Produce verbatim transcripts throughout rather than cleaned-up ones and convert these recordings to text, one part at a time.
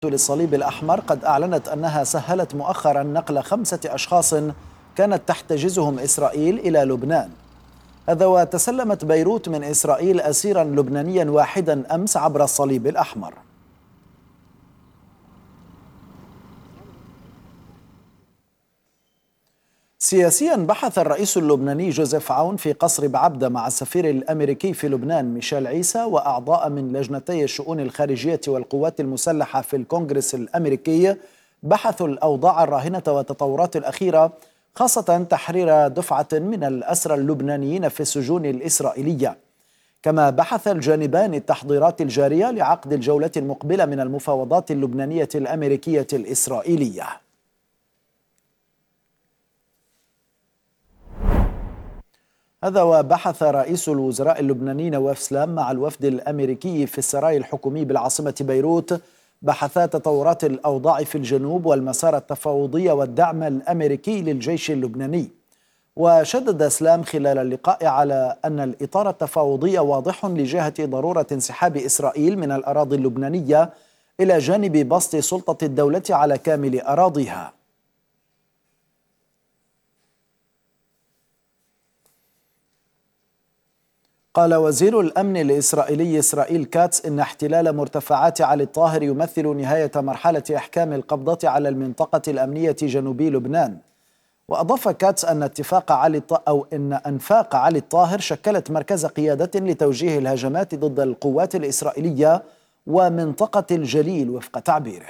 للصليب الأحمر قد أعلنت أنها سهلت مؤخرا نقل خمسة أشخاص كانت تحتجزهم إسرائيل إلى لبنان. هذا وتسلمت بيروت من إسرائيل أسيرا لبنانيا واحدا أمس عبر الصليب الأحمر. سياسيا، بحث الرئيس اللبناني جوزيف عون في قصر بعبدة مع السفير الأمريكي في لبنان ميشيل عيسى وأعضاء من لجنتي الشؤون الخارجية والقوات المسلحة في الكونغرس الأمريكي بحثوا الأوضاع الراهنة والتطورات الأخيرة، خاصة تحرير دفعة من الأسرى اللبنانيين في السجون الإسرائيلية. كما بحث الجانبان التحضيرات الجارية لعقد الجولة المقبلة من المفاوضات اللبنانية الأمريكية الإسرائيلية. هذا وبحث رئيس الوزراء اللبناني نواف سلام مع الوفد الأمريكي في السراي الحكومي بالعاصمة بيروت بحثا تطورات الأوضاع في الجنوب والمسار التفاوضي والدعم الأمريكي للجيش اللبناني. وشدد سلام خلال اللقاء على أن الإطار التفاوضي واضح لجهة ضرورة انسحاب إسرائيل من الأراضي اللبنانية إلى جانب بسط سلطة الدولة على كامل أراضيها. قال وزير الأمن الإسرائيلي إسرائيل كاتس إن احتلال مرتفعات علي الطاهر يمثل نهاية مرحلة إحكام القبضة على المنطقة الأمنية جنوبي لبنان. وأضاف كاتس أن اتفاق علي أو إن أنفاق علي الطاهر شكلت مركز قيادة لتوجيه الهجمات ضد القوات الإسرائيلية ومنطقة الجليل وفق تعبيره.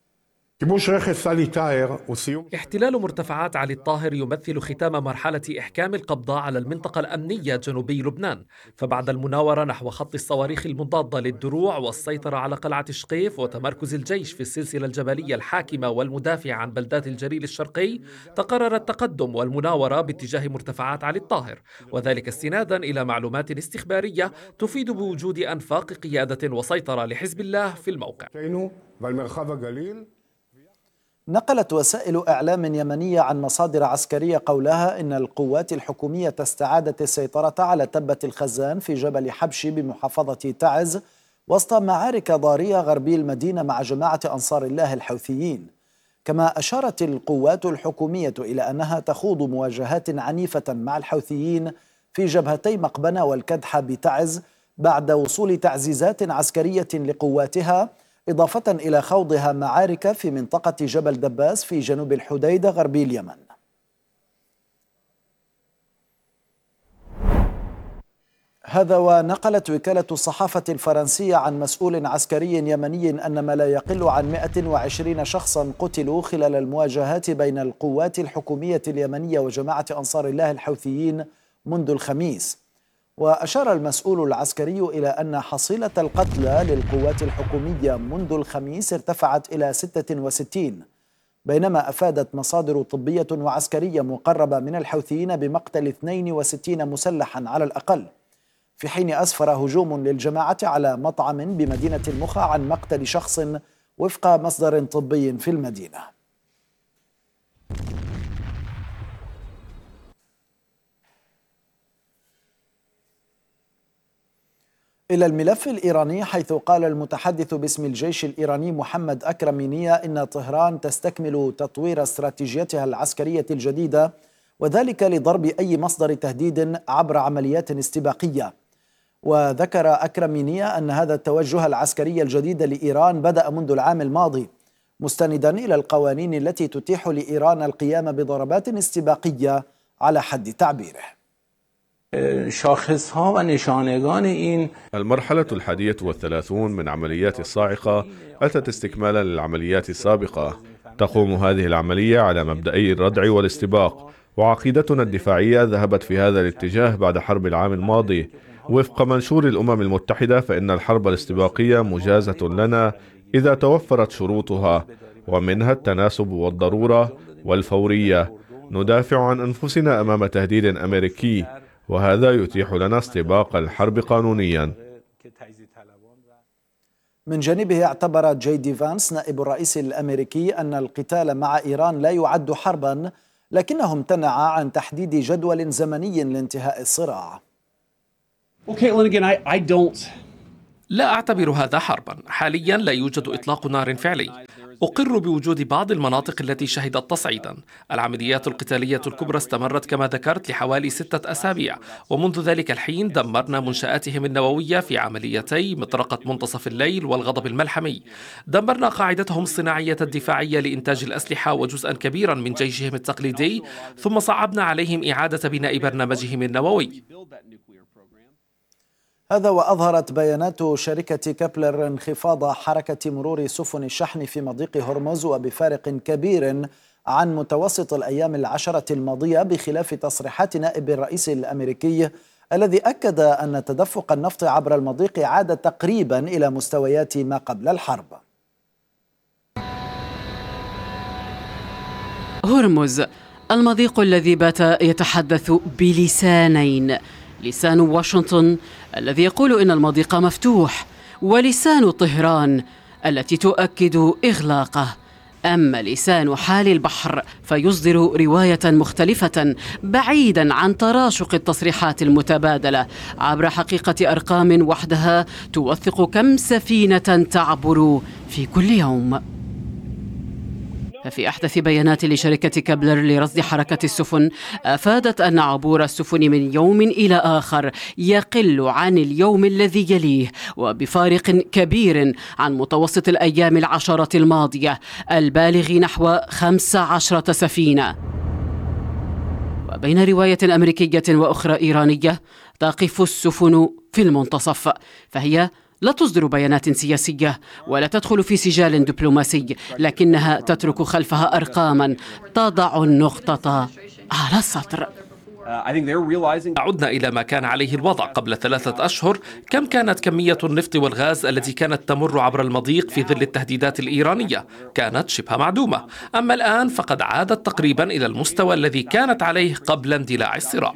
احتلال مرتفعات علي الطاهر يمثل ختام مرحلة إحكام القبضة على المنطقة الأمنية جنوبي لبنان، فبعد المناورة نحو خط الصواريخ المضادة للدروع والسيطرة على قلعة شقيف وتمركز الجيش في السلسلة الجبلية الحاكمة والمدافعة عن بلدات الجليل الشرقي، تقرر التقدم والمناورة باتجاه مرتفعات علي الطاهر، وذلك استنادا إلى معلومات استخبارية تفيد بوجود أنفاق قيادة وسيطرة لحزب الله في الموقع. نقلت وسائل إعلام يمنية عن مصادر عسكرية قولها إن القوات الحكومية استعادت السيطرة على تبة الخزان في جبل حبشي بمحافظة تعز وسط معارك ضارية غربي المدينة مع جماعة أنصار الله الحوثيين. كما أشارت القوات الحكومية إلى أنها تخوض مواجهات عنيفة مع الحوثيين في جبهتي مقبنة والكدحة بتعز بعد وصول تعزيزات عسكرية لقواتها، إضافة إلى خوضها معارك في منطقة جبل دباس في جنوب الحديدة غربي اليمن. هذا ونقلت وكالة الصحافة الفرنسية عن مسؤول عسكري يمني أن ما لا يقل عن مئة وعشرين شخصا قتلوا خلال المواجهات بين القوات الحكومية اليمنية وجماعة أنصار الله الحوثيين منذ الخميس. وأشار المسؤول العسكري إلى أن حصيلة القتلى للقوات الحكومية منذ الخميس ارتفعت إلى ستة وستين، بينما أفادت مصادر طبية وعسكرية مقربة من الحوثيين بمقتل اثنين وستين مسلحا على الأقل، في حين أسفر هجوم للجماعة على مطعم بمدينة المخا عن مقتل شخص وفق مصدر طبي في المدينة. إلى الملف الإيراني، حيث قال المتحدث باسم الجيش الإيراني محمد أكرم مينيا إن طهران تستكمل تطوير استراتيجيتها العسكرية الجديدة، وذلك لضرب أي مصدر تهديد عبر عمليات استباقية. وذكر أكرم مينيا أن هذا التوجه العسكري الجديد لإيران بدأ منذ العام الماضي، مستندا إلى القوانين التي تتيح لإيران القيام بضربات استباقية على حد تعبيره. المرحلة الحادية والثلاثون من عمليات الصاعقة أتت استكمالا للعمليات السابقة. تقوم هذه العملية على مبدئي الردع والاستباق، وعقيدتنا الدفاعية ذهبت في هذا الاتجاه بعد حرب العام الماضي. وفق منشور الأمم المتحدة فإن الحرب الاستباقية مجازة لنا إذا توفرت شروطها، ومنها التناسب والضرورة والفورية. ندافع عن أنفسنا أمام تهديد أمريكي، وهذا يتيح لنا استباق الحرب قانونيا. من جانبه اعتبر جي دي فانس نائب الرئيس الأمريكي أن القتال مع إيران لا يعد حربا، لكنه امتنع عن تحديد جدول زمني لانتهاء الصراع. لا أعتبر هذا حربا. حاليا لا يوجد إطلاق نار فعلي. أقر بوجود بعض المناطق التي شهدت تصعيدا. العمليات القتالية الكبرى استمرت كما ذكرت لحوالي ستة أسابيع، ومنذ ذلك الحين دمرنا منشآتهم النووية في عمليتي مطرقة منتصف الليل والغضب الملحمي. دمرنا قاعدتهم الصناعية الدفاعية لإنتاج الأسلحة وجزءا كبيرا من جيشهم التقليدي، ثم صعبنا عليهم إعادة بناء برنامجهم النووي. هذا وأظهرت بيانات شركة كابلر انخفاض حركة مرور سفن الشحن في مضيق هرمز وبفارق كبير عن متوسط الأيام العشرة الماضية، بخلاف تصريحات نائب الرئيس الأمريكي الذي أكد أن تدفق النفط عبر المضيق عاد تقريبا إلى مستويات ما قبل الحرب. هرمز، المضيق الذي بات يتحدث بلسانين، لسان واشنطن الذي يقول إن المضيق مفتوح، ولسان طهران التي تؤكد إغلاقه. أما لسان حال البحر فيصدر رواية مختلفة بعيدا عن تراشق التصريحات المتبادلة عبر حقيقة أرقام وحدها توثق كم سفينة تعبر في كل يوم. ففي أحدث بيانات لشركة كابلر لرصد حركة السفن أفادت أن عبور السفن من يوم إلى آخر يقل عن اليوم الذي يليه، وبفارق كبير عن متوسط الأيام العشرة الماضية البالغ نحو خمس عشرة سفينة. وبين رواية أمريكية وأخرى إيرانية تقف السفن في المنتصف، فهي لا تصدر بيانات سياسية ولا تدخل في سجال دبلوماسي، لكنها تترك خلفها أرقاما تضع النقطة على السطر. عدنا إلى ما كان عليه الوضع قبل ثلاثة أشهر. كم كانت كمية النفط والغاز التي كانت تمر عبر المضيق في ظل التهديدات الإيرانية؟ كانت شبه معدومة. أما الآن فقد عادت تقريبا إلى المستوى الذي كانت عليه قبل اندلاع الصراع.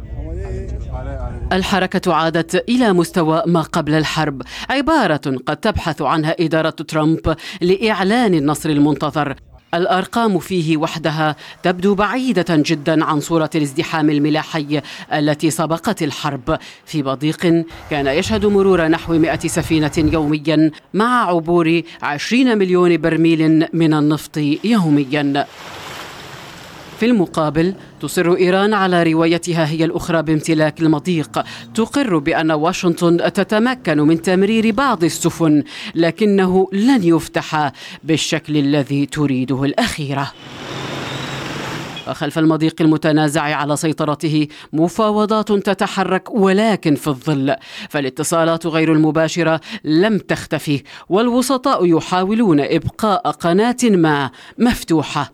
الحركة عادت إلى مستوى ما قبل الحرب، عبارة قد تبحث عنها إدارة ترامب لإعلان النصر المنتظر. الأرقام فيه وحدها تبدو بعيدة جدا عن صورة الازدحام الملاحي التي سبقت الحرب في مضيق كان يشهد مرور نحو مئة سفينة يوميا مع عبور عشرين مليون برميل من النفط يوميا. في المقابل تصر إيران على روايتها هي الأخرى بامتلاك المضيق، تقر بأن واشنطن تتمكن من تمرير بعض السفن، لكنه لن يفتح بالشكل الذي تريده الأخيرة. وخلف المضيق المتنازع على سيطرته مفاوضات تتحرك، ولكن في الظل، فالاتصالات غير المباشرة لم تختفي، والوسطاء يحاولون إبقاء قناة ما مفتوحة.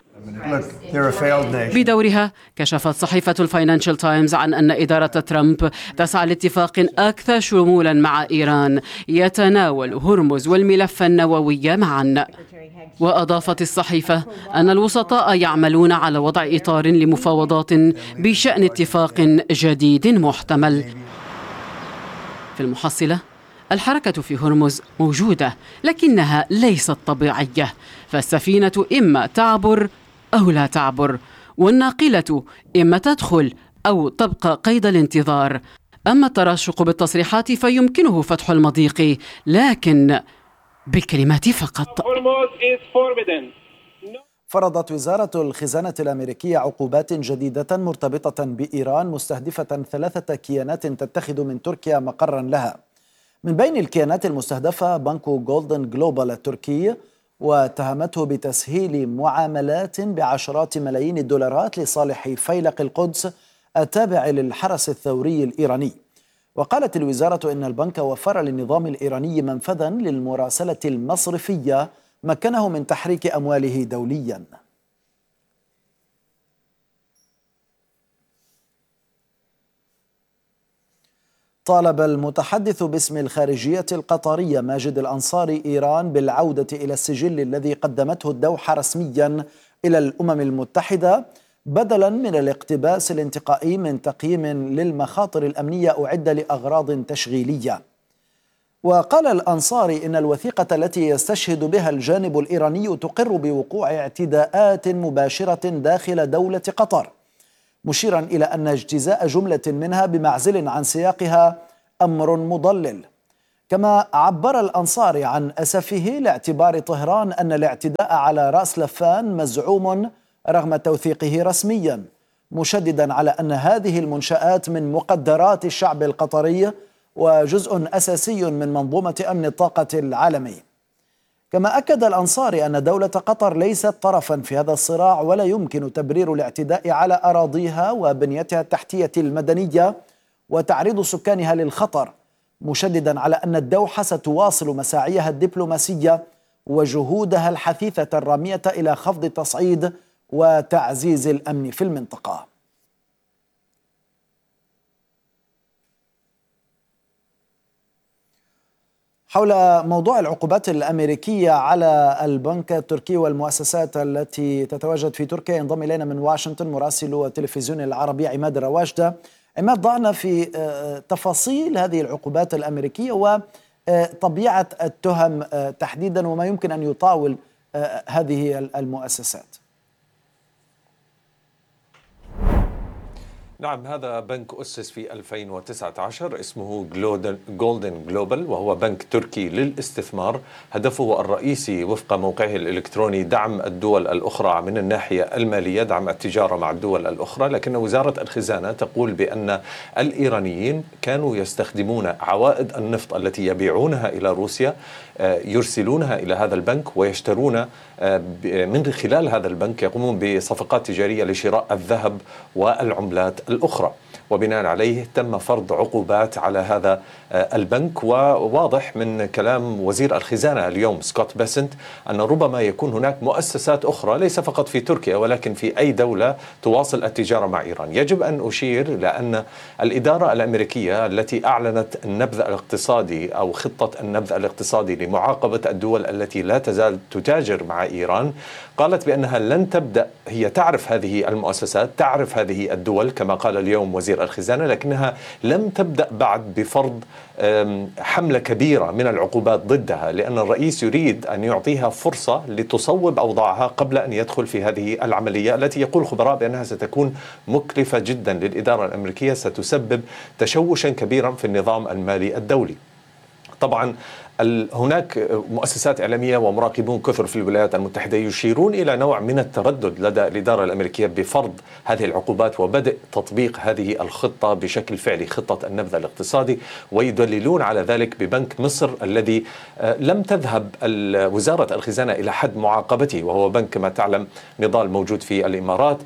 بدورها كشفت صحيفة الفاينانشال تايمز عن أن إدارة ترامب تسعى لاتفاق أكثر شمولا مع إيران يتناول هرمز والملف النووي معا. وأضافت الصحيفة أن الوسطاء يعملون على وضع إطار لمفاوضات بشأن اتفاق جديد محتمل. في المحصلة الحركة في هرمز موجودة، لكنها ليست طبيعية، فالسفينة إما تعبر أو لا تعبر، والناقلة إما تدخل أو تبقى قيد الانتظار. أما التراشق بالتصريحات فيمكنه فتح المضيق، لكن بالكلمات فقط. فرضت وزارة الخزانة الأمريكية عقوبات جديدة مرتبطة بإيران مستهدفة ثلاثة كيانات تتخذ من تركيا مقرا لها. من بين الكيانات المستهدفة بنك جولدن جلوبال التركي، واتهمته بتسهيل معاملات بعشرات ملايين الدولارات لصالح فيلق القدس التابع للحرس الثوري الإيراني. وقالت الوزارة إن البنك وفر للنظام الإيراني منفذا للمراسلة المصرفية مكنه من تحريك أمواله دوليا. طالب المتحدث باسم الخارجية القطرية ماجد الأنصاري إيران بالعودة إلى السجل الذي قدمته الدوحة رسميا إلى الأمم المتحدة، بدلا من الاقتباس الانتقائي من تقييم للمخاطر الأمنية أعد لأغراض تشغيلية. وقال الأنصاري إن الوثيقة التي يستشهد بها الجانب الإيراني تقر بوقوع اعتداءات مباشرة داخل دولة قطر، مشيرا إلى أن اجتزاء جملة منها بمعزل عن سياقها أمر مضلل. كما عبر الأنصاري عن أسفه لاعتبار طهران أن الاعتداء على رأس لفان مزعوم رغم توثيقه رسميا، مشددا على أن هذه المنشآت من مقدرات الشعب القطري وجزء أساسي من منظومة أمن الطاقة العالمي. كما أكد الأنصاري أن دولة قطر ليست طرفا في هذا الصراع، ولا يمكن تبرير الاعتداء على أراضيها وبنيتها التحتية المدنية وتعريض سكانها للخطر، مشددا على أن الدوحة ستواصل مساعيها الدبلوماسية وجهودها الحثيثة الرامية إلى خفض التصعيد وتعزيز الأمن في المنطقة. حول موضوع العقوبات الأمريكية على البنك التركي والمؤسسات التي تتواجد في تركيا، ينضم إلينا من واشنطن مراسل التلفزيون العربي عماد الرواجدة. عماد، ضعنا في تفاصيل هذه العقوبات الأمريكية وطبيعة التهم تحديدا وما يمكن أن يطاول هذه المؤسسات. نعم، هذا بنك أسس في ألفين وتسعة عشر اسمه جولدن جلوبال، وهو بنك تركي للاستثمار. هدفه الرئيسي وفق موقعه الإلكتروني دعم الدول الأخرى من الناحية المالية، دعم التجارة مع الدول الأخرى. لكن وزارة الخزانة تقول بأن الإيرانيين كانوا يستخدمون عوائد النفط التي يبيعونها إلى روسيا، يرسلونها إلى هذا البنك ويشترون من خلال هذا البنك، يقومون بصفقات تجارية لشراء الذهب والعملات الأخرى. وبناء عليه تم فرض عقوبات على هذا البنك. وواضح من كلام وزير الخزانة اليوم سكوت بيسنت أن ربما يكون هناك مؤسسات أخرى ليس فقط في تركيا ولكن في أي دولة تواصل التجارة مع إيران. يجب أن أشير لأن الإدارة الأمريكية التي أعلنت النبذ الاقتصادي أو خطة النبذ الاقتصادي لمعاقبة الدول التي لا تزال تتاجر مع إيران قالت بأنها لن تبدأ، هي تعرف هذه المؤسسات، تعرف هذه الدول كما قال اليوم وزير الخزانة، لكنها لم تبدأ بعد بفرض حملة كبيرة من العقوبات ضدها، لأن الرئيس يريد أن يعطيها فرصة لتصوب أوضاعها قبل أن يدخل في هذه العملية التي يقول خبراء بأنها ستكون مكلفة جدا للإدارة الأمريكية، ستسبب تشوشا كبيرا في النظام المالي الدولي. طبعا هناك مؤسسات إعلامية ومراقبون كثر في الولايات المتحدة يشيرون إلى نوع من التردد لدى الإدارة الأمريكية بفرض هذه العقوبات وبدء تطبيق هذه الخطة بشكل فعلي، خطة النبذ الاقتصادي، ويدللون على ذلك ببنك مصر الذي لم تذهب وزارة الخزانة إلى حد معاقبته، وهو بنك كما تعلم نضال موجود في الإمارات.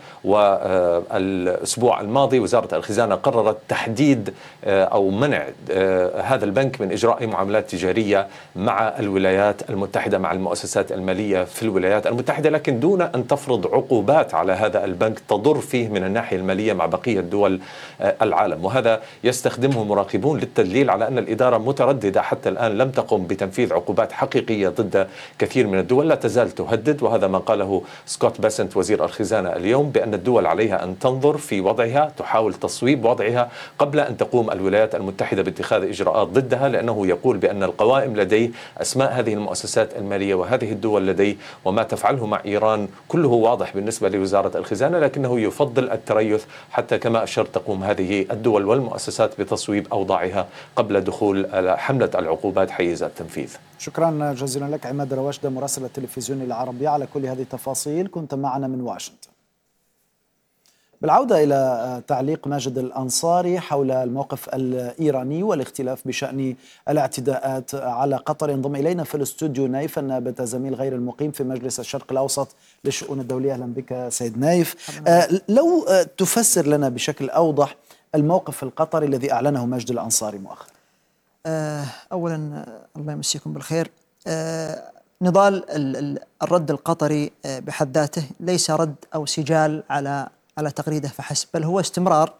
والأسبوع الماضي وزارة الخزانة قررت تحديد أو منع هذا البنك من إجراء معاملات تجارية مع الولايات المتحدة، مع المؤسسات المالية في الولايات المتحدة، لكن دون أن تفرض عقوبات على هذا البنك تضر فيه من الناحية المالية مع بقية دول العالم. وهذا يستخدمه مراقبون للتدليل على أن الإدارة مترددة حتى الآن، لم تقم بتنفيذ عقوبات حقيقية ضد كثير من الدول، لا تزال تهدد. وهذا ما قاله سكوت بيسنت وزير الخزانة اليوم، بأن الدول عليها أن تنظر في وضعها، تحاول تصويب وضعها قبل أن تقوم الولايات المتحدة باتخاذ إجراءات ضدها، لأنه يقول بأن القوائم لديه، أسماء هذه المؤسسات المالية وهذه الدول لديه، وما تفعله مع إيران كله واضح بالنسبة لوزارة الخزانة، لكنه يفضل التريث حتى كما أشرت تقوم هذه الدول والمؤسسات بتصويب أوضاعها قبل دخول حملة العقوبات حيز التنفيذ. شكرا جزيلا لك عماد الرواجدة مراسل التلفزيون العربي على كل هذه التفاصيل، كنت معنا من واشنطن. بالعودة إلى تعليق ماجد الأنصاري حول الموقف الإيراني والاختلاف بشأن الاعتداءات على قطر، ينضم إلينا في الاستوديو نايف النابت زميل غير المقيم في مجلس الشرق الأوسط للشؤون الدولية. أهلا بك سيد نايف. آه لو تفسر لنا بشكل أوضح الموقف القطري الذي أعلنه ماجد الأنصاري مؤخرا. آه أولا الله يمسيكم بالخير. آه نضال الرد القطري بحد ذاته ليس رد أو سجال على على تغريده فحسب، بل هو استمرار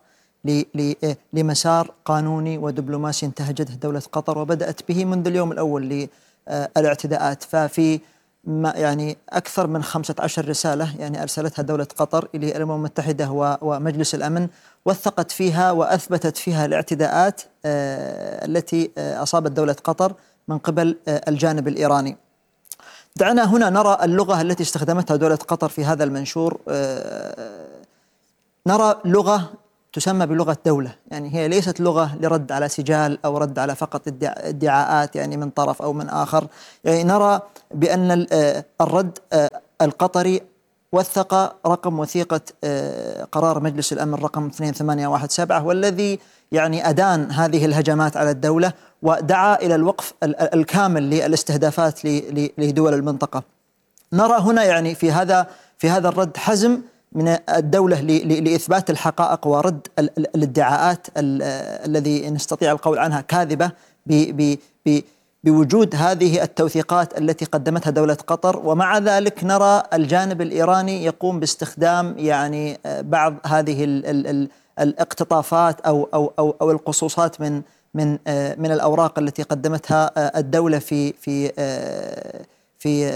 لمسار قانوني ودبلوماسي انتهجته دولة قطر وبدأت به منذ اليوم الأول للاعتداءات. ففي يعني أكثر من خمسة عشر رسالة يعني أرسلتها دولة قطر إلى الأمم المتحدة ومجلس الأمن، وثقت فيها وأثبتت فيها الاعتداءات التي أصابت دولة قطر من قبل الجانب الإيراني. دعنا هنا نرى اللغة التي استخدمتها دولة قطر في هذا المنشور. نرى لغة تسمى بلغة دولة، يعني هي ليست لغة لرد على سجال أو رد على فقط ادعاءات يعني من طرف أو من آخر. يعني نرى بأن الرد القطري وثق رقم وثيقة قرار مجلس الأمن رقم اثنين ثمانية واحد سبعة، والذي يعني أدان هذه الهجمات على الدولة ودعا إلى الوقف الكامل للاستهدافات لدول المنطقة. نرى هنا يعني في هذا في هذا الرد حزم من الدولة لإثبات الحقائق ورد الادعاءات الذي نستطيع القول عنها كاذبة بوجود هذه التوثيقات التي قدمتها دولة قطر. ومع ذلك نرى الجانب الإيراني يقوم باستخدام يعني بعض هذه الاقتطافات أو أو أو أو القصوصات من من من الأوراق التي قدمتها الدولة في في في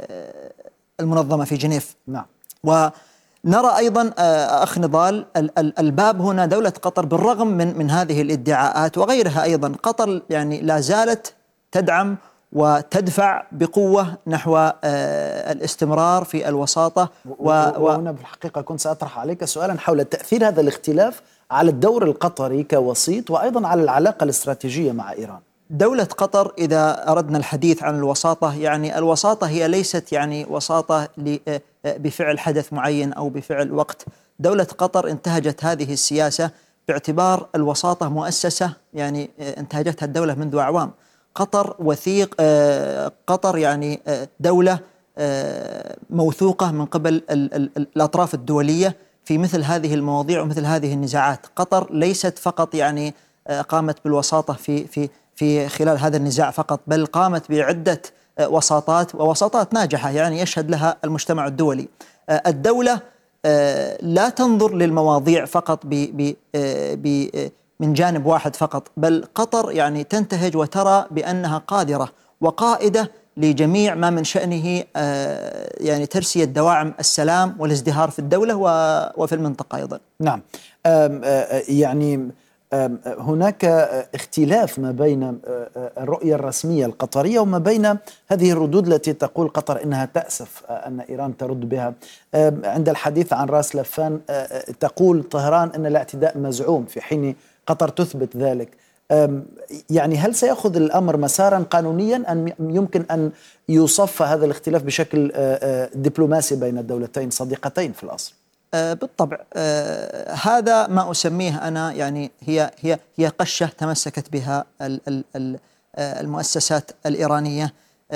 المنظمة في جنيف. نعم. ونرى أيضا أخ نضال الباب هنا دولة قطر بالرغم من من هذه الادعاءات وغيرها أيضا قطر يعني لا زالت تدعم وتدفع بقوة نحو الاستمرار في الوساطة. وهنا بالحقيقة كنت سأطرح عليك سؤالا حول تأثير هذا الاختلاف على الدور القطري كوسيط وأيضا على العلاقة الاستراتيجية مع إيران. دولة قطر إذا أردنا الحديث عن الوساطة، يعني الوساطة هي ليست يعني وساطة بفعل حدث معين أو بفعل وقت. دولة قطر انتهجت هذه السياسة باعتبار الوساطة مؤسسة يعني انتهجتها الدولة منذ أعوام. قطر وثيق قطر يعني دولة موثوقة من قبل الأطراف الدولية في مثل هذه المواضيع ومثل هذه النزاعات. قطر ليست فقط يعني قامت بالوساطة في في في خلال هذا النزاع فقط، بل قامت بعدة وساطات ووساطات ناجحة يعني يشهد لها المجتمع الدولي. الدولة لا تنظر للمواضيع فقط ب ب من جانب واحد فقط، بل قطر يعني تنتهج وترى بأنها قادرة وقائدة لجميع ما من شأنه يعني ترسية دواعم السلام والازدهار في الدولة وفي المنطقة أيضا. نعم. يعني هناك اختلاف ما بين الرؤية الرسمية القطرية وما بين هذه الردود التي تقول قطر إنها تأسف أن إيران ترد بها. عند الحديث عن راس لفان تقول طهران أن الاعتداء مزعوم، في حين قطر تثبت ذلك. يعني هل سيأخذ الأمر مسارا قانونيا أم يمكن أن يصفى هذا الاختلاف بشكل دبلوماسي بين الدولتين صديقتين في الأصل؟ بالطبع هذا ما أسميه أنا يعني هي هي هي قشة تمسكت بها المؤسسات الإيرانية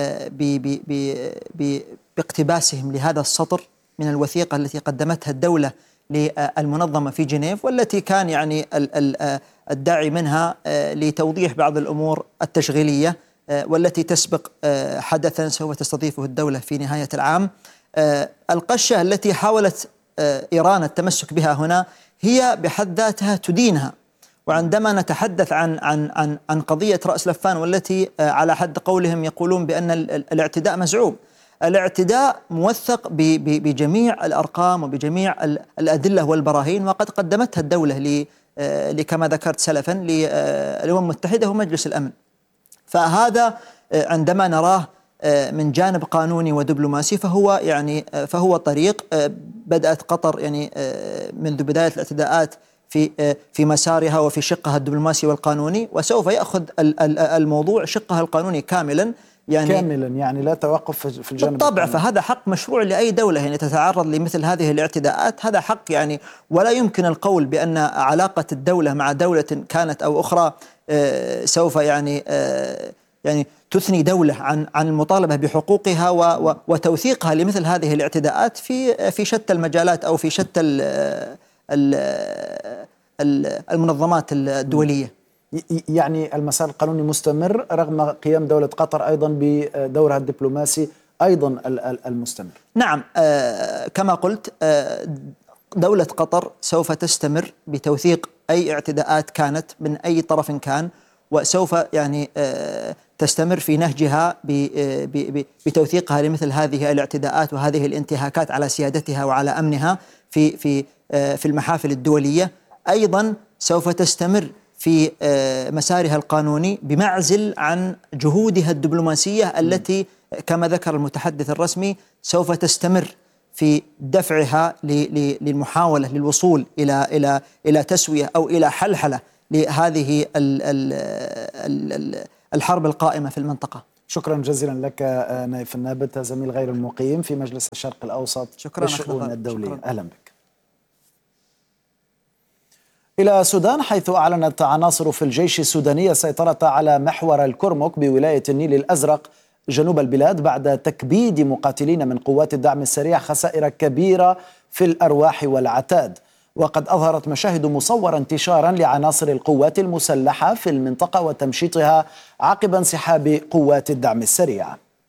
باقتباسهم لهذا السطر من الوثيقة التي قدمتها الدولة للمنظمة في جنيف، والتي كان يعني الداعي منها لتوضيح بعض الأمور التشغيلية والتي تسبق حدثا سوف تستضيفه الدولة في نهاية العام. القشة التي حاولت إيران التمسك بها هنا هي بحد ذاتها تدينها. وعندما نتحدث عن عن عن عن قضية رأس لفان والتي على حد قولهم يقولون بأن الاعتداء مزعوم، الاعتداء موثق بجميع الأرقام وبجميع الأدلة والبراهين، وقد قدمتها الدولة لكما ذكرت سلفا للأمم المتحدة ومجلس الأمن. فهذا عندما نراه من جانب قانوني ودبلوماسي فهو يعني فهو طريق بدأت قطر يعني منذ بداية الاعتداءات في في مسارها وفي شقها الدبلوماسي والقانوني، وسوف يأخذ الموضوع شقها القانوني كاملا يعني كاملا يعني لا توقف في الجانب بالطبع. فهذا حق مشروع لأي دولة يعني تتعرض لمثل هذه الاعتداءات، هذا حق يعني، ولا يمكن القول بأن علاقة الدولة مع دولة كانت أو أخرى سوف يعني يعني تثني دولة عن عن المطالبة بحقوقها وتوثيقها لمثل هذه الاعتداءات في في شتى المجالات أو في شتى المنظمات الدولية. يعني المسار القانوني مستمر رغم قيام دولة قطر أيضا بدورها الدبلوماسي أيضا المستمر. نعم، آه كما قلت آه دولة قطر سوف تستمر بتوثيق أي اعتداءات كانت من أي طرف كان، وسوف يعني آه تستمر في نهجها بتوثيقها لمثل هذه الاعتداءات وهذه الانتهاكات على سيادتها وعلى أمنها في في آه في المحافل الدولية. أيضا سوف تستمر في مسارها القانوني بمعزل عن جهودها الدبلوماسية التي كما ذكر المتحدث الرسمي سوف تستمر في في دفعها للمحاولة للوصول إلى إلى إلى تسوية أو إلى حلحلة لهذه الحرب القائمة في المنطقة. شكرا جزيلا لك نايف النابت، زميل غير المقيم في مجلس الشرق الأوسط للشؤون الدولية. شكرا. أهلا بك. إلى السودان، حيث أعلنت عناصر في الجيش السوداني السيطرة على محور الكرمك بولاية النيل الأزرق جنوب البلاد بعد تكبيد مقاتلين من قوات الدعم السريع خسائر كبيرة في الأرواح والعتاد. وقد أظهرت مشاهد مصورة انتشارا لعناصر القوات المسلحة في المنطقة وتمشيطها عقب انسحاب قوات الدعم السريع.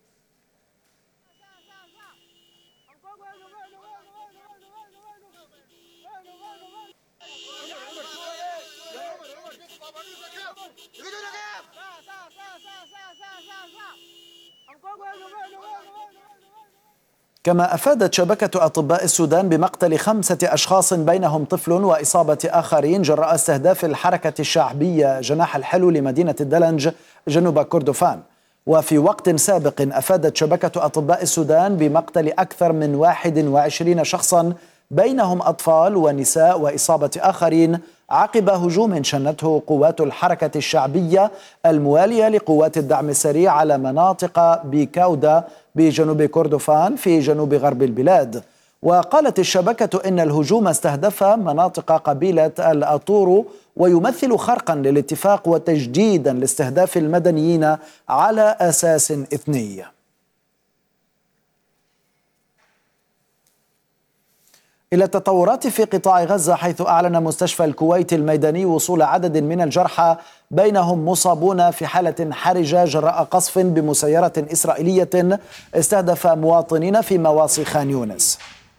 كما أفادت شبكة أطباء السودان بمقتل خمسة أشخاص بينهم طفل وإصابة آخرين جراء استهداف الحركة الشعبية جناح الحلو لمدينة الدلنج جنوب كردفان. وفي وقت سابق أفادت شبكة أطباء السودان بمقتل أكثر من واحد وعشرين شخصا بينهم أطفال ونساء وإصابة آخرين عقب هجوم شنته قوات الحركة الشعبية الموالية لقوات الدعم السريع على مناطق بكاودا بجنوب كردفان في جنوب غرب البلاد. وقالت الشبكة إن الهجوم استهدف مناطق قبيلة الأطورو ويمثل خرقا للاتفاق وتجديدا لاستهداف المدنيين على أساس إثني. إلى التطورات في قطاع غزة، حيث أعلن مستشفى الكويت الميداني وصول عدد من الجرحى بينهم مصابون في حالة حرجة جراء قصف بمسيرة إسرائيلية استهدف مواطنين في مواصي خان يونس.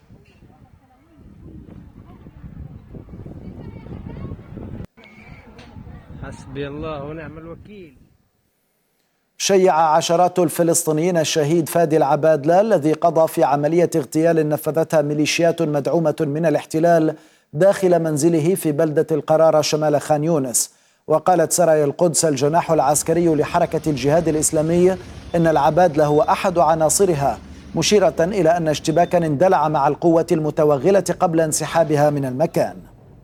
حسبي الله ونعم الوكيل. شيع عشرات الفلسطينيين الشهيد فادي العبادلة الذي قضى في عملية اغتيال نفذتها ميليشيات مدعومة من الاحتلال داخل منزله في بلدة القرارة شمال خان يونس. وقالت سرايا القدس الجناح العسكري لحركة الجهاد الإسلامي إن العبادلة هو أحد عناصرها، مشيرة إلى أن اشتباكا اندلع مع القوة المتوغلة قبل انسحابها من المكان.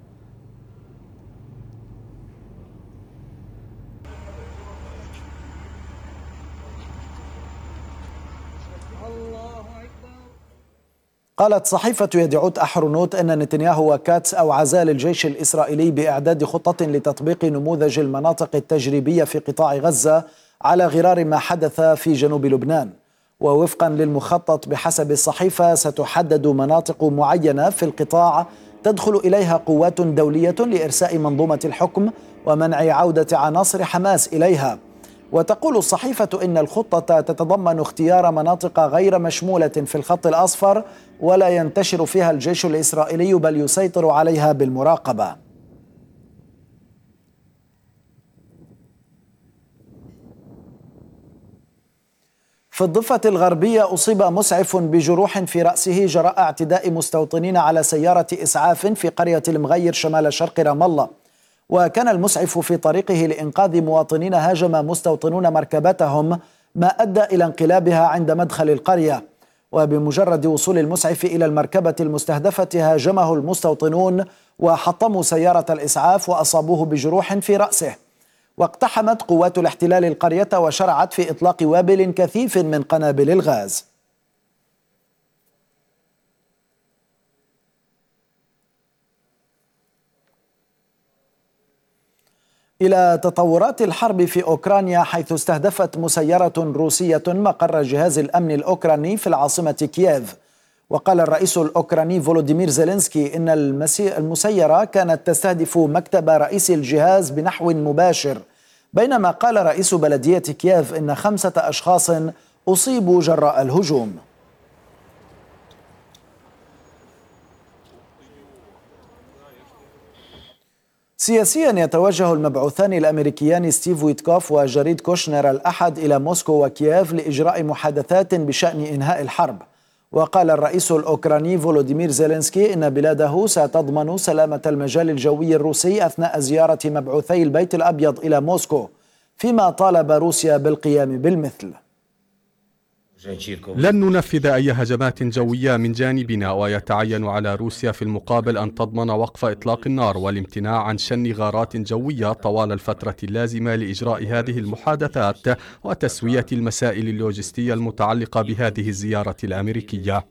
قالت صحيفة يدعوت أحرنوت أن نتنياهو وكاتس أوعزا للجيش الإسرائيلي بإعداد خطة لتطبيق نموذج المناطق التجريبية في قطاع غزة على غرار ما حدث في جنوب لبنان. ووفقا للمخطط بحسب الصحيفة ستحدد مناطق معينة في القطاع تدخل إليها قوات دولية لإرساء منظومة الحكم ومنع عودة عناصر حماس إليها. وتقول الصحيفة إن الخطة تتضمن اختيار مناطق غير مشمولة في الخط الأصفر ولا ينتشر فيها الجيش الإسرائيلي بل يسيطر عليها بالمراقبة. في الضفة الغربية أصيب مسعف بجروح في رأسه جراء اعتداء مستوطنين على سيارة إسعاف في قرية المغير شمال شرق رام الله. وكان المسعف في طريقه لإنقاذ مواطنين هاجم مستوطنون مركبتهم ما أدى إلى انقلابها عند مدخل القرية. وبمجرد وصول المسعف إلى المركبة المستهدفة هاجمه المستوطنون وحطموا سيارة الإسعاف وأصابوه بجروح في رأسه. واقتحمت قوات الاحتلال القرية وشرعت في إطلاق وابل كثيف من قنابل الغاز. إلى تطورات الحرب في أوكرانيا، حيث استهدفت مسيرة روسية مقر جهاز الأمن الأوكراني في العاصمة كييف. وقال الرئيس الأوكراني فولوديمير زيلينسكي إن المسيرة كانت تستهدف مكتب رئيس الجهاز بنحو مباشر، بينما قال رئيس بلدية كييف إن خمسة أشخاص أصيبوا جراء الهجوم. سياسيا، يتوجه المبعوثان الأمريكيان ستيف ويتكوف وجاريد كوشنر الأحد إلى موسكو وكييف لإجراء محادثات بشأن إنهاء الحرب. وقال الرئيس الأوكراني فولوديمير زيلينسكي إن بلاده ستضمن سلامة المجال الجوي الروسي أثناء زيارة مبعوثي البيت الأبيض إلى موسكو، فيما طالب روسيا بالقيام بالمثل. لن ننفذ أي هجمات جوية من جانبنا، ويتعين على روسيا في المقابل أن تضمن وقف إطلاق النار والامتناع عن شن غارات جوية طوال الفترة اللازمة لإجراء هذه المحادثات وتسوية المسائل اللوجستية المتعلقة بهذه الزيارة الأمريكية.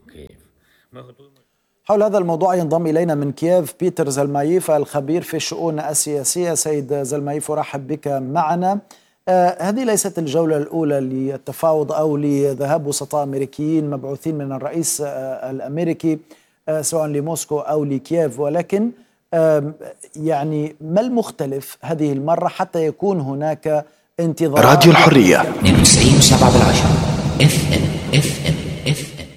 حول هذا الموضوع ينضم إلينا من كييف بيتر زلمايف الخبير في الشؤون السياسية. سيد زلمايف، أرحب بك معنا. آه هذه ليست الجولة الأولى للتفاوض أو لذهاب وسطاء أمريكيين مبعوثين من الرئيس آه الأمريكي آه سواء لموسكو أو لكييف، ولكن آه يعني ما المختلف هذه المرة حتى يكون هناك انتظار؟ راديو الحرية اثنين وتسعين وسبعة بالعشرة اف ام اف ام اف ام.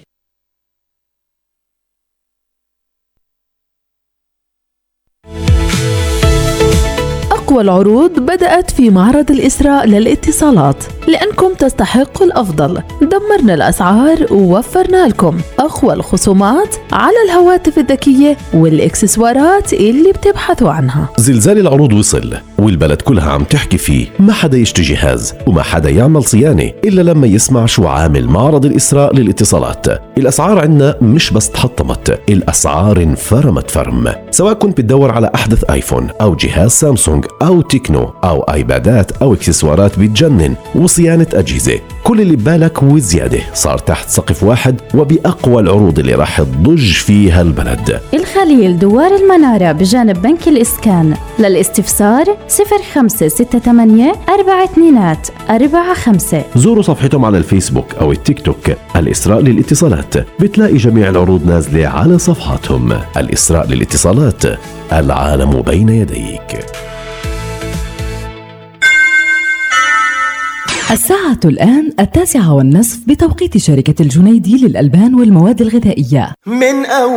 أقوى العروض بدأت في معرض الإسراء للاتصالات، لأنكم تستحقوا الأفضل. دمرنا الأسعار ووفرنا لكم أقوى الخصومات على الهواتف الذكية والإكسسوارات اللي بتبحثوا عنها. زلزال العروض وصل والبلد كلها عم تحكي فيه، ما حدا يشتري جهاز وما حدا يعمل صيانة إلا لما يسمع شو عامل معرض الإسراء للاتصالات. الأسعار عنا مش بس تحطمت، الأسعار انفرمت فرم. سواء كنت بتدور على أحدث آيفون أو جهاز سامسونج أو تكنو أو آيبادات أو إكسسوارات بتجنن وصيانة أجهزة، كل اللي ببالك وزيادة صار تحت سقف واحد وبأقوى العروض اللي راح تضج فيها البلد. الخليل دوار المنارة بجانب بنك الإسكان. للاستفسار صفر خمسة ستة ثمانية أربعة اثنين أربعة خمسة. زوروا صفحتهم على الفيسبوك أو التيك توك الإسراء للاتصالات، بتلاقي جميع العروض نازلة على صفحاتهم. الإسراء للاتصالات، العالم بين يديك. الساعة الآن التاسعة والنصف بتوقيت شركة الجنيدي للألبان والمواد الغذائية. من أول